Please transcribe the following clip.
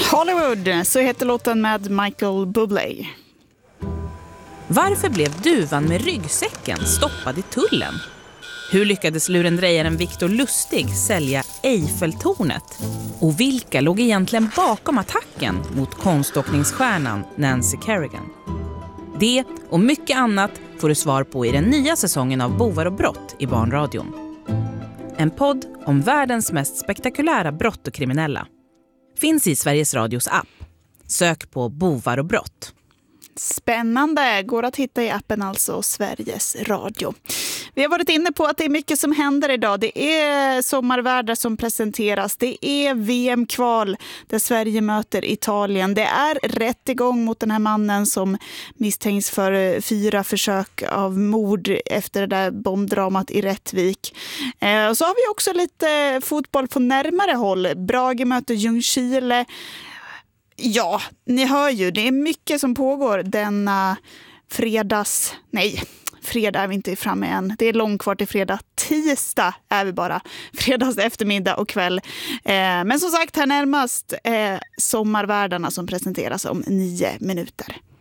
Hollywood, så heter låten med Michael Bublé. Varför blev duvan med ryggsäcken stoppad i tullen? Hur lyckades lurendrejaren Victor Lustig sälja Eiffeltornet? Och vilka låg egentligen bakom attacken mot konståkningsstjärnan Nancy Kerrigan? Det och mycket annat får du svar på i den nya säsongen av Bovar och brott i Barnradion. En podd om världens mest spektakulära brott och kriminella. Finns i Sveriges Radios app. Sök på Bovar och brott. Spännande, går att hitta i appen alltså Sveriges Radio. Vi har varit inne på att det är mycket som händer idag. Det är sommarvärdar som presenteras. Det är VM-kval där Sverige möter Italien. Det är rättegång mot den här mannen som misstänks för 4 försök av mord efter det där bombdramat i Rättvik. Och så har vi också lite fotboll på närmare håll. Brage möter Ljungskile. Ja, ni hör ju, det är mycket som pågår denna fredag är vi inte framme än. Det är långt kvar till fredag. Tisdag är vi bara. Fredags eftermiddag och kväll. Men som sagt, här närmast sommarvärdarna som presenteras om 9 minuter.